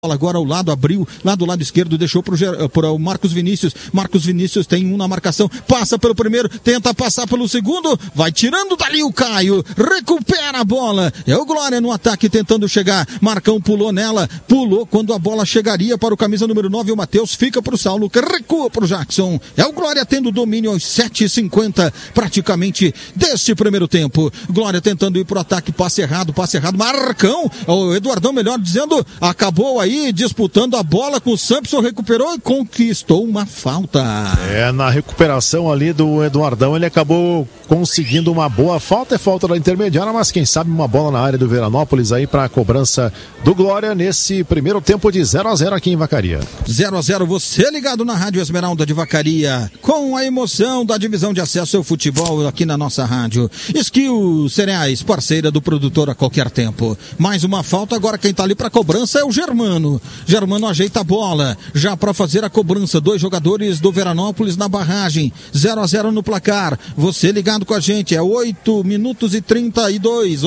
Agora ao lado, abriu, lá do lado esquerdo, deixou para o Marcos Vinícius. Marcos Vinícius tem um na marcação, passa pelo primeiro, tenta passar pelo segundo, vai tirando dali o Caio, recupera a bola. É o Glória no ataque tentando chegar. Marcão pulou nela, pulou quando a bola chegaria para o camisa número 9, o Matheus, fica para o Saulo, que recua para o Jackson. É o Glória tendo domínio aos 7h50 praticamente deste primeiro tempo. Glória tentando ir para o ataque, passe errado, Marcão, o Eduardão melhor dizendo, acabou aí disputando a bola com o Samson, recuperou e conquistou uma falta. Na recuperação ali do Eduardão, ele acabou conseguindo uma boa falta, é falta da intermediária, mas quem sabe uma bola na área do Veranópolis aí para a cobrança do Glória nesse primeiro tempo de 0-0 aqui em Vacaria. 0-0, você ligado na Rádio Esmeralda de Vacaria, com a emoção da divisão de acesso ao futebol aqui na nossa rádio. Skill Cereais, parceira do produtor a qualquer tempo. Mais uma falta, agora quem tá ali para cobrança é o Germano. Germano ajeita a bola, já para fazer a cobrança, 2 jogadores do Veranópolis na barragem, 0-0 no placar, você ligado com a gente, é 8 minutos e 32,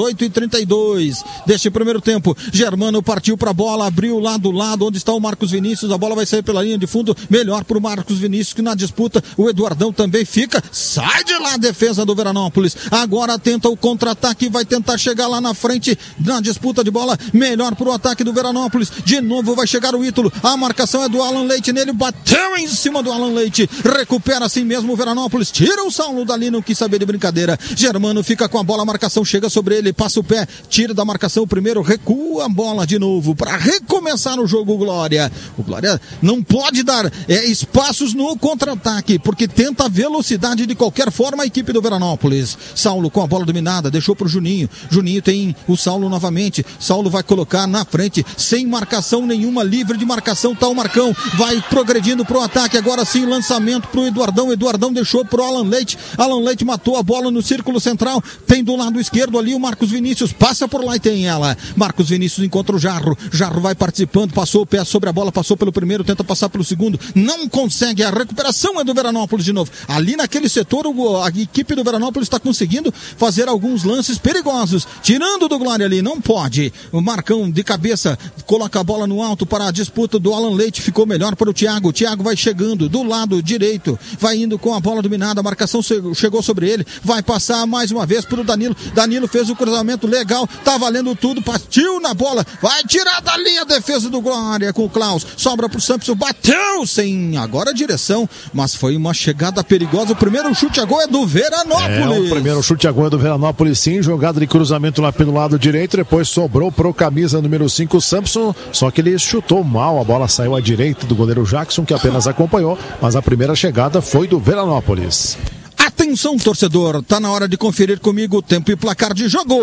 8h32 deste primeiro tempo. Germano partiu para a bola, abriu lá do lado onde está o Marcos Vinícius, a bola vai sair pela linha de fundo, melhor para o Marcos Vinícius, que na disputa o Eduardão também fica, sai de lá a defesa do Veranópolis, agora tenta o contra-ataque, vai tentar chegar lá na frente, na disputa de bola, melhor para o ataque do Veranópolis, de novo vai chegar o Ítalo, a marcação é do Alan Leite nele, bateu em cima do Alan Leite, recupera assim mesmo o Veranópolis, tira o Saulo dali, não quis saber de brincadeira. Germano fica com a bola, a marcação chega sobre ele, passa o pé, tira da marcação o primeiro, recua a bola de novo para recomeçar o jogo. Glória, o Glória não pode dar espaços no contra-ataque, porque tenta a velocidade de qualquer forma a equipe do Veranópolis. Saulo com a bola dominada, deixou pro Juninho, Juninho tem o Saulo novamente, Saulo vai colocar na frente, sem marcação nenhuma, livre de marcação, tá o Marcão, vai progredindo pro ataque, agora sim lançamento pro Eduardão, Eduardão deixou pro Alan Leite, Alan Leite matou a bola no círculo central, tem do lado esquerdo ali o Marcos Vinícius, passa por lá e tem ela, Marcos Vinícius encontra o Jarro, Jarro vai participando, passou o pé sobre a bola, passou pelo primeiro, tenta passar pelo segundo, não consegue, a recuperação é do Veranópolis de novo, ali naquele setor a equipe do Veranópolis está conseguindo fazer alguns lances perigosos, tirando do Glória ali, não pode, o Marcão de cabeça, coloca a bola no alto para a disputa do Alan Leite, ficou melhor para o Thiago vai chegando do lado direito, vai indo com a bola dominada, a marcação chegou sobre ele, vai passar mais uma vez para o Danilo fez o cruzamento legal, tá valendo tudo, partiu na bola, vai tirar dali a defesa do Glória com o Klaus, sobra pro Samson, bateu sem agora a direção, mas foi uma chegada perigosa, o primeiro chute a gol é do Veranópolis. O primeiro chute a gol é do Veranópolis, sim, jogada de cruzamento lá pelo lado direito, depois sobrou pro camisa número 5, Samson, só que ele chutou mal, a bola saiu à direita do goleiro Jackson, que apenas acompanhou, mas a primeira chegada foi do Veranópolis. Atenção, torcedor, tá na hora de conferir comigo o tempo e placar de jogo.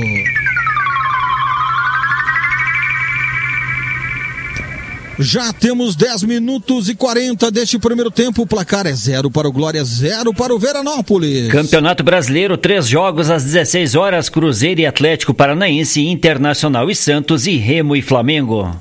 Já temos 10 minutos e 40 deste primeiro tempo. O placar é 0 para o Glória, 0 para o Veranópolis. Campeonato Brasileiro, 3 jogos às 16 horas. Cruzeiro e Atlético Paranaense, Internacional e Santos e Remo e Flamengo.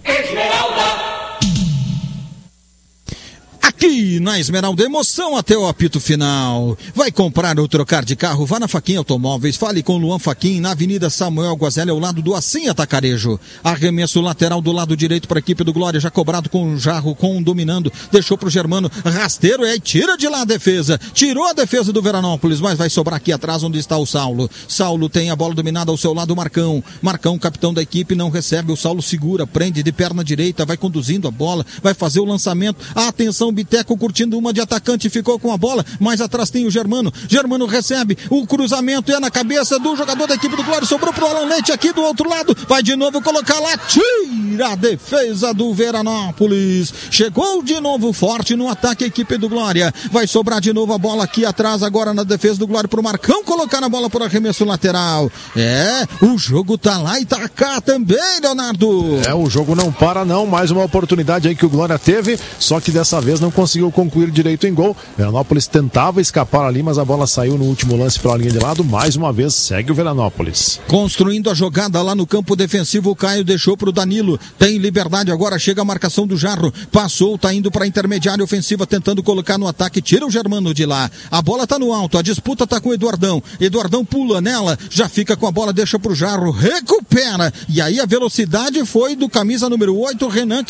Aqui na Esmeralda, emoção até o apito final. Vai comprar ou trocar de carro? Vá na Faquin Automóveis. Fale com Luan Faquin na Avenida Samuel Guazelli, ao lado do Assim Atacarejo. Arremesso lateral do lado direito para a equipe do Glória, já cobrado com o Jarro, dominando. Deixou para o Germano, rasteiro, tira de lá a defesa. Tirou a defesa do Veranópolis, mas vai sobrar aqui atrás onde está o Saulo. Saulo tem a bola dominada ao seu lado, o Marcão. Marcão, capitão da equipe, não recebe. O Saulo segura, prende de perna direita, vai conduzindo a bola, vai fazer o lançamento. Atenção, Biteco curtindo uma de atacante, ficou com a bola, mais atrás tem o Germano, Germano recebe, o cruzamento é na cabeça do jogador da equipe do Glória, sobrou pro Alan Leite aqui do outro lado, vai de novo colocar lá, tira a defesa do Veranópolis, chegou de novo forte no ataque a equipe do Glória, vai sobrar de novo a bola aqui atrás agora na defesa do Glória pro Marcão colocar a bola por arremesso lateral, o jogo tá lá e tá cá também, Leonardo. O jogo não para não, mais uma oportunidade aí que o Glória teve, só que dessa vez não conseguiu concluir direito em gol. Veranópolis tentava escapar ali, mas a bola saiu no último lance pela linha de lado. Mais uma vez, segue o Veranópolis. Construindo a jogada lá no campo defensivo, o Caio deixou para o Danilo. Tem liberdade agora, chega a marcação do Jarro. Passou, tá indo para a intermediária ofensiva, tentando colocar no ataque. Tira o Germano de lá. A bola tá no alto, a disputa tá com o Eduardão. Eduardão pula nela, já fica com a bola, deixa pro Jarro, recupera. E aí a velocidade foi do camisa número 8, Renan,